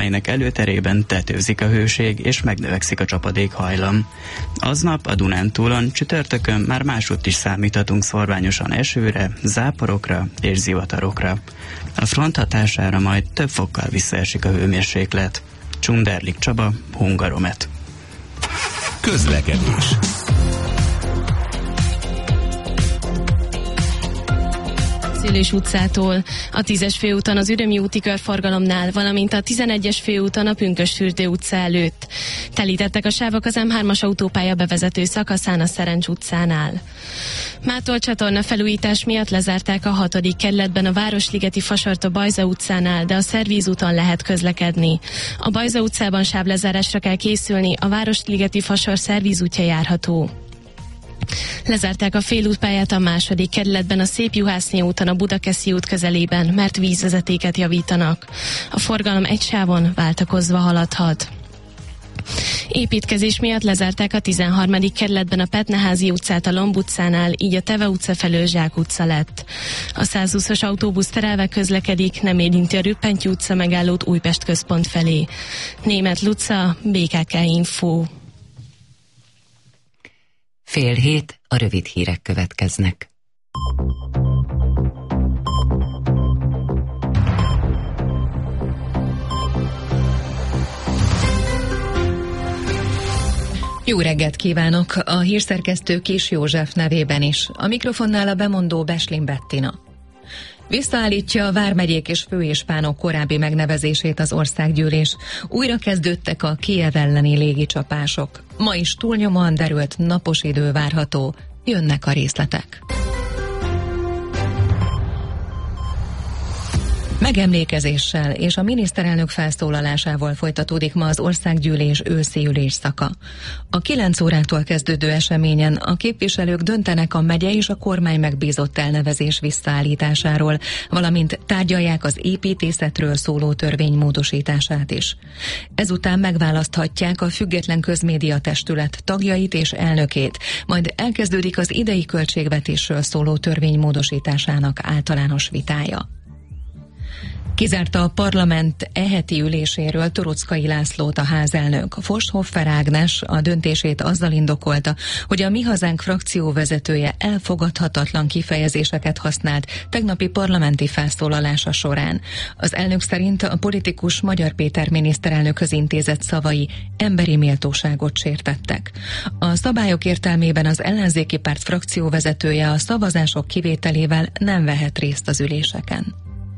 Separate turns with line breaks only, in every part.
melynek előterében tetőzik a hőség és megnövekszik a csapadékhajlam. Aznap a Dunántúlon csütörtökön már másutt is számíthatunk szorványosan esőre, záporokra és zivatarokra. A front hatására majd több fokkal visszaesik a hőmérséklet. Csunderlik Csaba, Hungaromet.
Közlekedés.
Szőlős utcától, a 10-es főúton az Ürömi úti körforgalomnál, valamint a 11-es főúton a Pünkösdfürdő utca előtt. Telítettek a sávok az M3-as autópálya bevezető szakaszán a Szerencs utcánál. Mától csatorna felújítás miatt lezárták a 6. kerületben a Városligeti Fasort a Bajza utcánál, de a Szervíz úton lehet közlekedni. A Bajza utcában sávlezárásra kell készülni, a Városligeti Fasor Szervíz útja járható. Lezárták a félútpályát a 2. kerületben a Szépjuhászné úton a Budakeszi út közelében, mert vízvezetéket javítanak. A forgalom egy sávon váltakozva haladhat. Építkezés miatt lezárták a 13. kerületben a Petneházi utcát a Lomb utcánál, így a Teve utca felől Zsák utca lett. A 120-as autóbusz terelve közlekedik, nem érinti a Rüppentyi utca megállót Újpest központ felé. Németh Luca, BKK Info.
6:30, a rövid hírek következnek.
Jó reggelt kívánok! A hírszerkesztő Kis József nevében is. A mikrofonnál a bemondó Beslin Bettina. Visszaállítja a vármegyék és főispánok korábbi megnevezését az országgyűlés. Újra kezdődtek a Kijev elleni légicsapások. Ma is túlnyomóan derült napos idő várható. Jönnek a részletek. Megemlékezéssel és a miniszterelnök felszólalásával folytatódik ma az országgyűlés őszi ülésszaka. A 9 órától kezdődő eseményen a képviselők döntenek a megye és a kormány megbízott elnevezés visszaállításáról, valamint tárgyalják az építészetről szóló törvény módosítását is. Ezután megválaszthatják a Független Közmédia Testület tagjait és elnökét, majd elkezdődik az idei költségvetésről szóló törvény módosításának általános vitája. Kizárta a parlament heti üléséről Toroczkai Lászlót a házelnök. Voschhoffer Ágnes a döntését azzal indokolta, hogy a Mi Hazánk frakcióvezetője elfogadhatatlan kifejezéseket használt tegnapi parlamenti felszólalása során. Az elnök szerint a politikus Magyar Péter miniszterelnökhöz intézett szavai emberi méltóságot sértettek. A szabályok értelmében az ellenzéki párt frakcióvezetője a szavazások kivételével nem vehet részt az üléseken.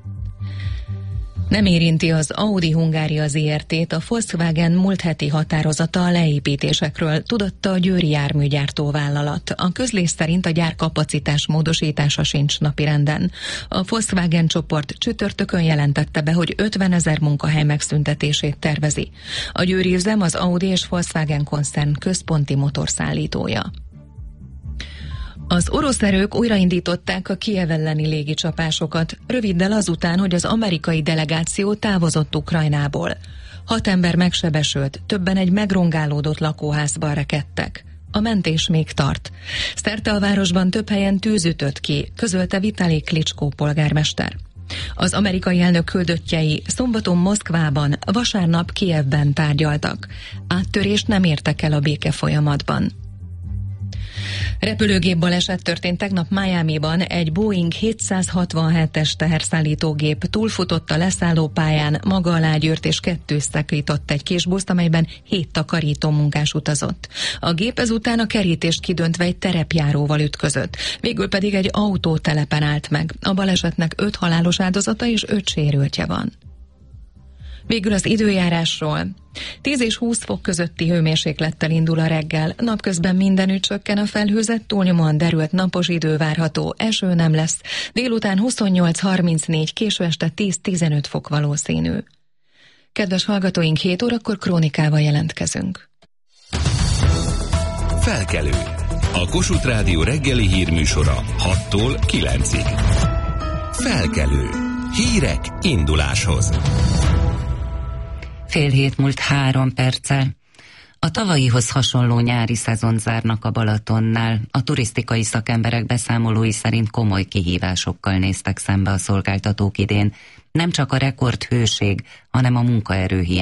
Nem érinti az Audi Hungária ZRT-t a Volkswagen múlt heti határozata a leépítésekről, tudatta a győri járműgyártó vállalat. A közlés szerint a gyár kapacitás módosítása sincs napirenden. A Volkswagen csoport csütörtökön jelentette be, hogy 50 000 munkahely megszüntetését tervezi. A győri üzem az Audi és Volkswagen koncern központi motorszállítója. Az orosz erők újraindították a Kijev elleni légicsapásokat, röviddel azután, hogy az amerikai delegáció távozott Ukrajnából. 6 ember megsebesült, többen egy megrongálódott lakóházban rekedtek. A mentés még tart. Szerte a városban több helyen tűz ütött ki, közölte Vitali Klitschko polgármester. Az amerikai elnök küldöttjei szombaton Moszkvában, vasárnap Kijevben tárgyaltak. Áttörést nem értek el a béke folyamatban. Repülőgép baleset történt tegnap Miamiban, egy Boeing 767-es teherszállítógép túlfutott a leszállópályán, maga alá gyűrt és kettészakított egy kisbuszt, amelyben 7 takarító munkás utazott. A gép ezután a kerítést kidöntve egy terepjáróval ütközött, végül pedig egy autótelepen állt meg. A balesetnek 5 halálos áldozata és 5 sérültje van. Végül az időjárásról. 10 és 20 fok közötti hőmérséklettel indul a reggel. Napközben mindenütt csökken a felhőzet, túlnyomóan derült napos idő várható, eső nem lesz. Délután 28-34, késő este 10-15 fok valószínű. Kedves hallgatóink, 7 órakor krónikával jelentkezünk.
Felkelő. A Kossuth Rádió reggeli hírműsora 6-tól 9-ig. Felkelő. Hírek induláshoz.
6:30 múlt 3 perccel. A tavalyihoz hasonló nyári szezon zárnak a Balatonnál. A turisztikai szakemberek beszámolói szerint komoly kihívásokkal néztek szembe a szolgáltatók idén. Nem csak a rekordhőség, hanem a munkaerőhiány